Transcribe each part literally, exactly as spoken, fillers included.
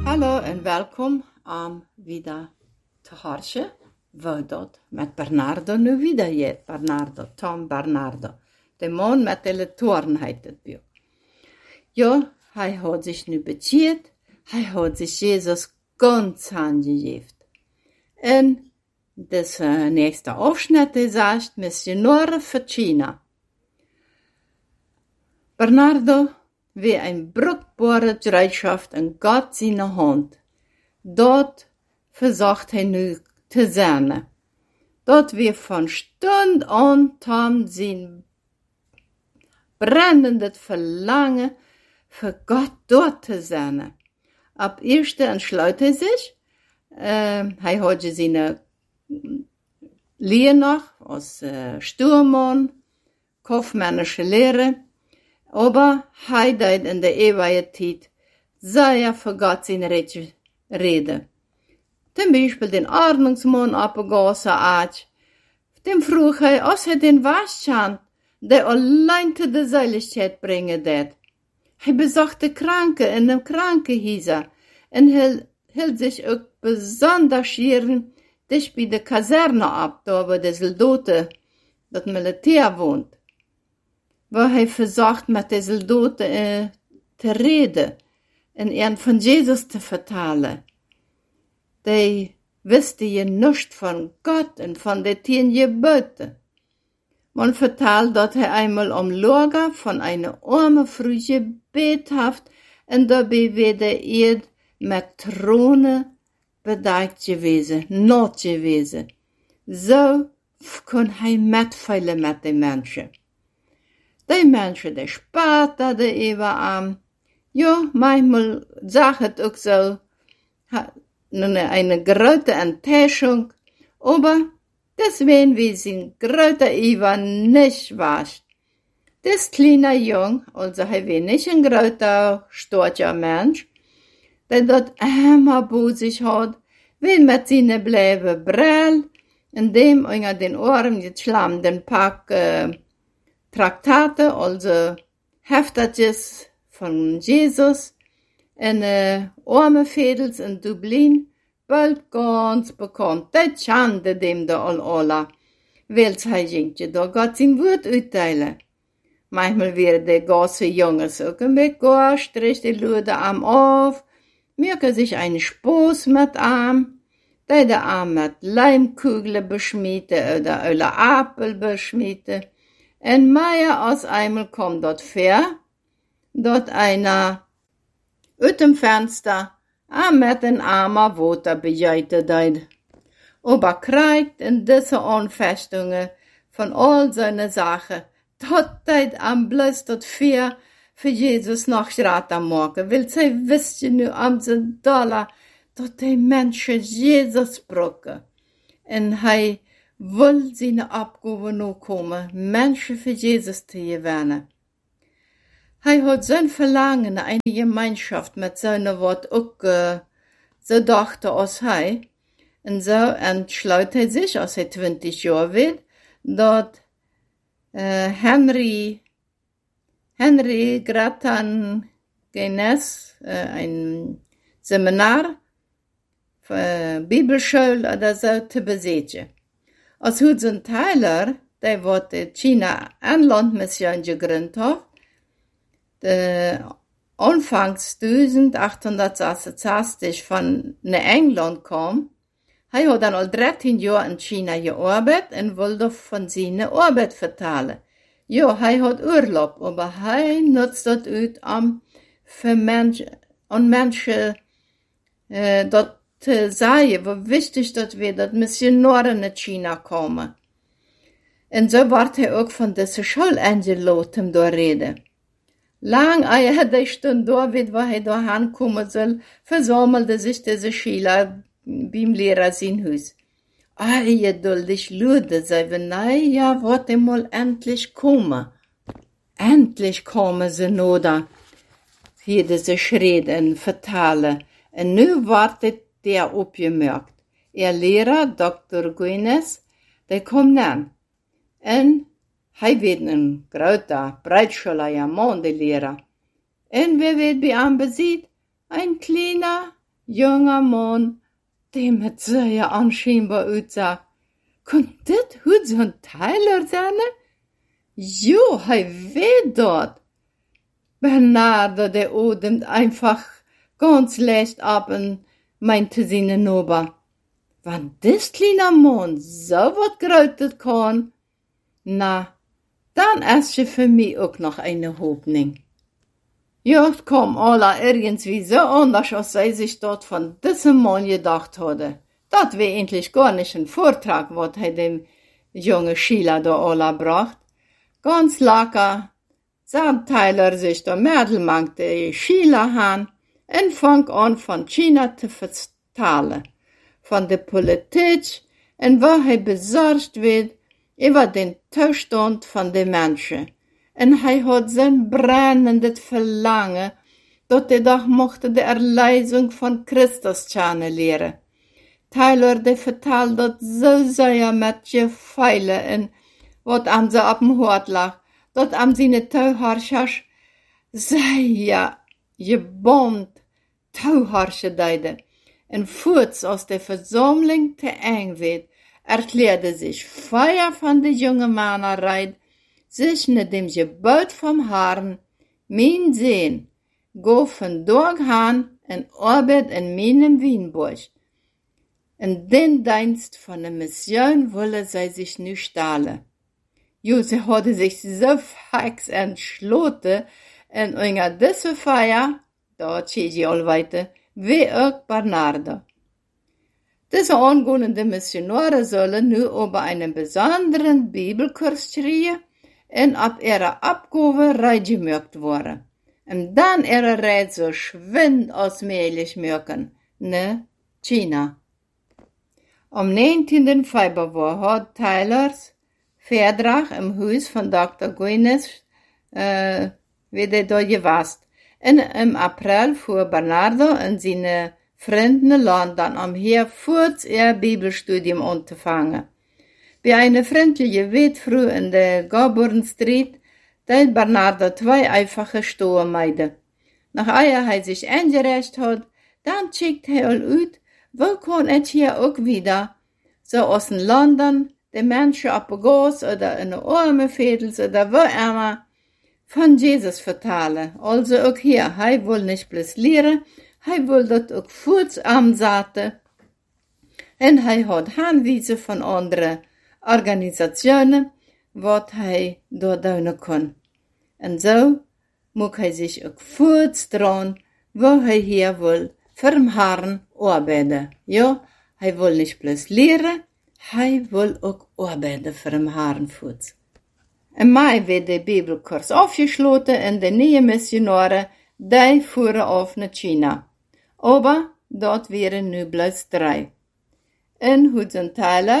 Hallo en welkom om wieder te horen wat dat met Bernardo nu wieder jet. Bernardo, Tom Bernardo. De man met de toren heet het bij. Ja, hij had zich nu bekeerd. Hij had zich Jezus ganz aangegeven. En das uh, nächste Aufschnitt sagt Missionare für China. Bernardo wie ein bruchbare Dreischaft in Gott seine Hand. Dort versucht er nu zu sein. Dort wie von Stund an Tom sein brennendes Verlangen für Gott dort zu sein. Ab erste entschloss er sich, äh, er hatte seine Lehre noch als äh, Sturmmann, kaufmännische Lehre, aber er deed in der eeuwige Zeit sehr für Gott seine Rede. Zum Beispiel den Ordnungsmann abgegossen hat, dem vroeg er, als er den Waschschand, der allein zu der Seiligkeit bringen det. Er besuchte Kranke in dem Krankenhäuser und hielt sich auch besonders ihren dicht bei der Kaserne ab, da wo die Soldaten, das Militär wohnt. Wo er versucht, mit den Soldaten äh, zu reden und ihnen von Jesus zu vertellen. Die wusste ja nichts von Gott und von den zehn Geboten. Man vertelt, dass er einmal am Lager von einer armen Frau gebet hat und dabei wieder er mit Throne bedeckt gewesen, not gewesen. So kann er mitfühlen mit den Menschen. Die Menschen, die spart da der Ewa an. Ja, manchmal sagt es auch so, eine, eine große Enttäuschung, aber deswegen, wie sie große Ewa nicht wascht. Das kleine Jung, also er war nicht ein großer, starker Mensch, der dort immer bei sich hat, will mit seinen bleiben Brill, in dem unter den Ohren geschlamm den Pack, äh, Traktate, also Heftertjes von Jesus, in äh, Ormefädels in Dublin, bald ganz bekannt. Die Schande dem da all alla, weil sei jingtje da Gott sein Wort utteilen. Manchmal wäre der ganze Junge so mit Gott, strich die Lude am auf, möge sich einen Spaß mit am, der der Arm mit Leimkugeln beschmiete oder alle Apfel beschmiete. En Meier aus einmal kommt dort fair, dort einer ut dem Fenster, a mit den armer Woter bejeite deid. Aber kriegt in diese Anfestungen von all seine Sachen, dort deid am bloß dort fair für Jesus noch Rat am Morgen, will sie wisst ihr nu am den Dollar, dort die Menschen Jesus brücke. En hei will seine Abgabe noch kommen, Menschen für Jesus zu gewinnen. Er hat so ein Verlangen, eine Gemeinschaft mit seiner Wort auch äh, so dachte als er. Und so entschloss er sich, als er zwanzig Jahre wird, dort äh, Henry, Henry Gratan Genes, äh, ein Seminar, äh, Bibelschule oder so, zu besetzen. Als Hudson Tyler, der wat China een Landmission gegründet hat, de anfangs achtzehnhundertsechsundsechzig von ne England kam, er hat dann al dreizehn Jahre in China gearbeitet und wollte von seiner Arbeit vertellen. Ja, er hat Urlaub, aber er nutzt das aus, um für Menschen, an Menschen, äh, dort zu sagen, wie wichtig das wäre, dass Missionare in China kommen. Und so wird er auch von dieser Schule eingeladen, um da reden. Lang ehe er Stunde da wird, wo er da hinkommen soll, versammelte sich diese Schüler beim Lehrer sein Haus. Ah, geduldig Leute, sagen, na ja, warte mal endlich kommen. Endlich kommen sie noch da. Hier diese Schreden vertalen. Und nu wartet der opgemerkt. Ihr Lehrer, Doktor Guinness, der kommt an. Und er wird ein großer, breitschulter Mann, der Lehrer. Und wer wird bei ihm besiegt? Ein kleiner, junger Mann, der mit sehr anscheinbar aussah. Kon dit goed zo'n Tyler sein? Jo, hij weet dat. Bernardo, der odemt einfach ganz leicht ab und meinte seine Nober. Wann dis kleiner Mann so wat gerautet kann, na, dann ist sie für mich auch noch eine Hoffnung. Ja, komm, alla irgendwie so anders, als sie sich dort von diesem Mann gedacht hatte. Das wäre endlich gar nicht ein Vortrag, was er dem jungen Schüler da alla bracht. Ganz locker, sagt Tyler sich der Mädelmann die Schüler an und fang an von China zu vertalen. Von der Politik und wo er besorgt wird über den Zustand von den Menschen. Und er hat sein brennendes Verlangen, dass er doch mochte die Erlösung von Christus kennenlernen. Tyler, der vertelt das so sehr mit Gefühlen und was am so auf dem Hort lag, dass am seine Tauharscher sehr gebombt Tauharsche deide. Und kurz aus der Versammlung zu eng wird, erklärte sich Feuer von der jungen Männerei, sich mit dem Gebot vom Herrn, mein Sehen, go von dort an und arbeit in meinem Wienburg. In den Dienst von der Mission wolle sie sich nu stahlen. Jo, sie hatte sich so fix entschlossen, und unter diese Feier, da steht sie all weiter, wie auch Bernardo. Diese angehende Missionare sollen nu über einen besonderen Bibelkurs schreiben und ab ihrer Abgabe reingemacht worden. Und dann ihre Reise so schwind als möglich machen, ne, China. Am neunzehnten Februar hat Tylers Vortrag im Haus von Doktor Guinness äh, wieder da gewasst. Und im April fuhr Bernardo und seine Freunde London, um hier kurz ihr Bibelstudium anzufangen. Bei einer freundlichen Witfrau in der Goburn Street teilt Bernardo zwei einfache Stohemeide. Nach ehe er sich eingerecht hat, dann schickt er all ut, wo kann es hier auch wieder, so aus London, die Menschen auf der Gas oder in der Armenviertels oder wo immer, von Jesus vertalen. Also auch hier, er will nicht bloß lehren, er will das auch kurz ansaten. Und er hat Hinweise von anderen Organisationen, was er dort tun kann. Und so muss er sich auch kurz dran, wo er hier will, für den Herrn arbeiten. Ja, er will nicht bloß lehren, er will auch arbeiten für den Herrn kurz. Im Mai wird der Bibelkurs aufgeschlossen und die neuen Missionare, die fuhren auf nach China. Aber dort wären nur bloß drei. Und Hudson Tyler,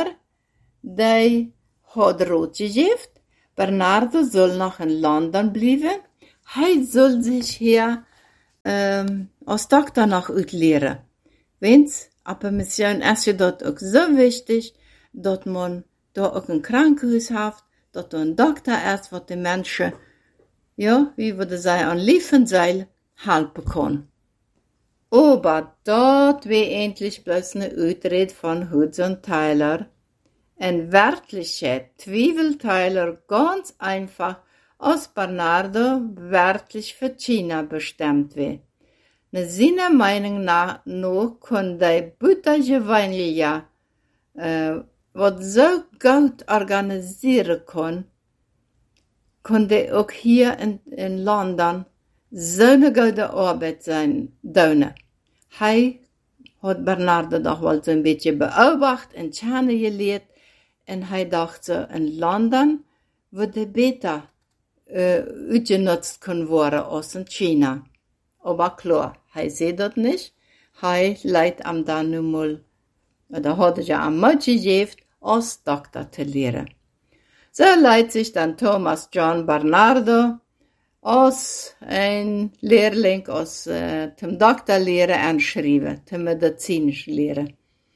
die hat rot gegeben, Bernardo soll noch in London bleiben, er soll sich hier ähm, als Doktor noch auslehren. Wenn's ab der Mission ist ja dort auch so wichtig, dass man da auch ein Krankenhaus hat, dass da ein Doktor ist, was die Menschen, ja, wie würde sagen, an Liefenseil helfen kann. Aber dort wäre endlich bloß eine Ausrede von Hudson Tyler. In Wirklichkeit twiebelt Tyler ganz einfach, als Bernardo wirklich für China bestimmt wird. Nach seiner Meinung nach, noch kann die Buttergeweine, äh, was so gut organisieren kann, kann die auch hier in, in London so eine gute Arbeit sein, tun. Er hat Bernardo doch wohl so ein bisschen beobachtet und kennengelernt, und er dachte, in London würde besser äh, ausgenutzt können werden als in China. Aber klar, er sieht das nicht. Er leidt am dann nun mal, oder hat ja am Mut gegeben, als Doktor zu lehren. So leidt sich dann Thomas John Bernardo als ein Lehrling, als äh, zum Doktorlehre anschreiben, zum medizinischen Lehre.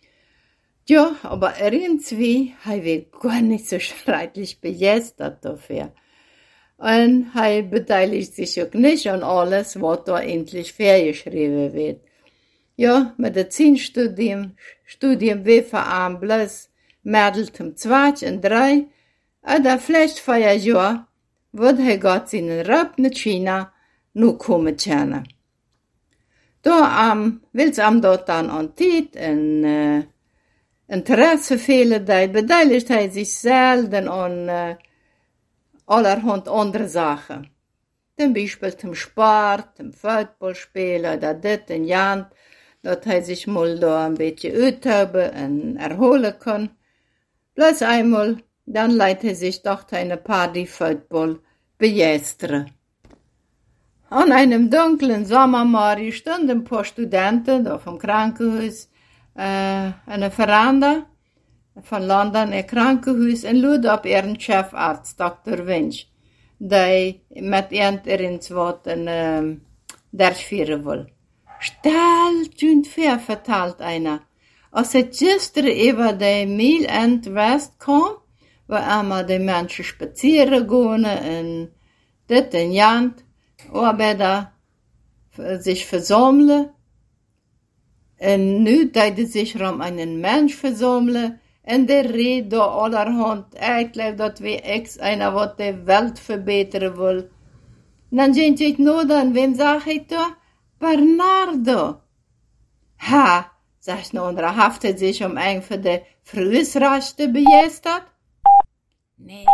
Ja, aber irgendwie, er wird gar nicht so schrecklich begeistert dafür. Und er beteiligt sich auch nicht an alles, was da endlich vorgeschrieben wird. Ja, Medizinstudium, Studium wie verarmt bloß Mädel zum Zweit und drei, oder vielleicht vier Jahre, wird er Gott seinen Rapp mit China nu kommen können. Da am, will's am dort dann an Tiet und äh, Interesse fehlen, da beteiligt er sich selten an äh, allerhand andere Sachen. Zum Beispiel zum Sport, zum Fußballspielen oder das und jan, dass er sich mal da ein bisschen üben und erholen kann. Bloß einmal, dann leitet er sich doch eine Party Fußball begeistern. An einem dunklen Sommermorgen standen ein paar Studenten da vom Krankenhaus äh, eine Veranda von London, ein Krankenhaus, und lud auf ihren Chefarzt, Doktor Winch, der mit irgendeinem Wort äh, durchführen will. Stellt und fair, verteilt einer. Als er gestern über die Mil and West kam, wo einmal die Menschen spazieren gehen und das und jant, Arbeiter sich versammeln. Und nu deide sich um einen Mensch versammeln, und der redet da allerhand, ich glaube, dass wir ex einer, was die Welt verbessern will. Und dann sind ich nur dann, wem sag ich da? Bernardo. Ha, sagt der andere, haftet sich um einen für die Frühsraste begeistert? Nee.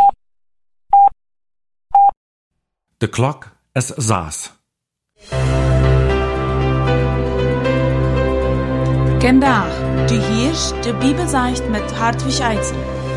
De klok es saß. Vandaag, du hierst de Bibelzeicht mit Hartwig Eitzel.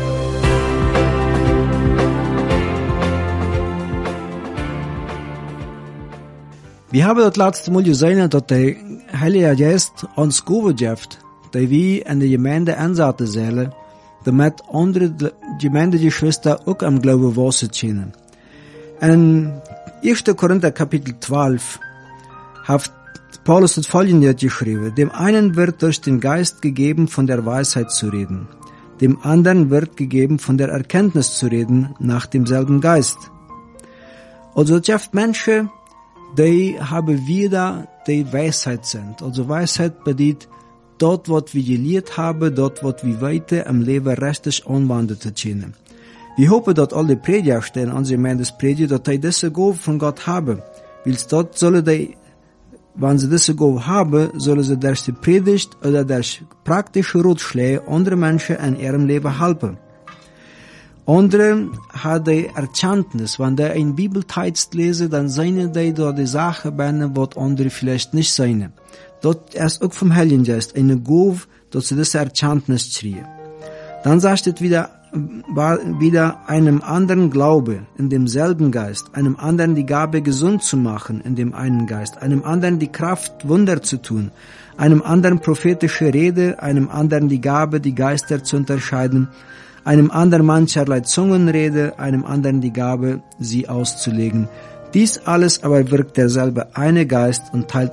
Wir haben das letzte Mal gesehen, dass der Heilige Geist uns Gott die wir in der Gemeinde ansetzen sollen, damit andere Gemeindegeschwister auch am Glauben wachsen können. In erster Korinther Kapitel zwölf hat Paulus das folgende geschrieben: Dem einen wird durch den Geist gegeben, von der Weisheit zu reden. Dem anderen wird gegeben, von der Erkenntnis zu reden, nach demselben Geist. Also, es gibt Menschen, die haben wieder die Weisheit sind. Also, Weisheit bedeutet, dort, was wir gelehrt haben, dort, was wir weiter im Leben richtig anwenden zu können. Wir hoffen, dass alle Prediger stehen, unsere Gemeindesprediger, dass die diese Gabe von Gott haben. Weil dort sollen die, wenn sie diese Gabe haben, sollen sie durch die Predigt oder durch praktische Ratschläge andere Menschen in ihrem Leben helfen. Andere haben die Erkenntnis, wenn die einen Bibeltext lesen, dann sehen die da die Sachen bei ihnen, was andere vielleicht nicht sehen. Dort ist auch vom Heiligen Geist eine Gabe, dass sie diese Erkenntnis kriegen. Dann sagt es wieder, wieder einem anderen Glaube in demselben Geist, einem anderen die Gabe gesund zu machen in dem einen Geist, einem anderen die Kraft Wunder zu tun, einem anderen prophetische Rede, einem anderen die Gabe die Geister zu unterscheiden, einem anderen mancherlei Zungenrede, einem anderen die Gabe sie auszulegen. Dies alles aber wirkt derselbe eine Geist und teilt